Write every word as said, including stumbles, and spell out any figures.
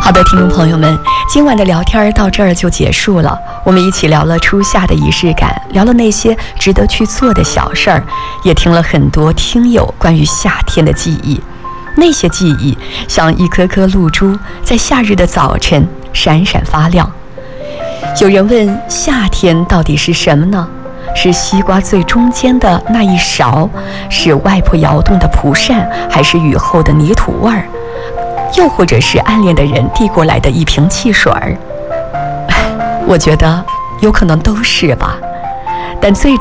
好的，听众朋友们，今晚的聊天到这儿就结束了。我们一起聊了初夏的仪式感，聊了那些值得去做的小事儿，也听了很多听友关于夏天的记忆。那些记忆像一颗颗露珠，在夏日的早晨闪闪发亮。有人问，夏天到底是什么呢？是西瓜最中间的那一勺，是外婆摇动的蒲扇，还是雨后的泥土味儿？又或者是暗恋的人递过来的一瓶汽水儿？我觉得有可能都是吧，但最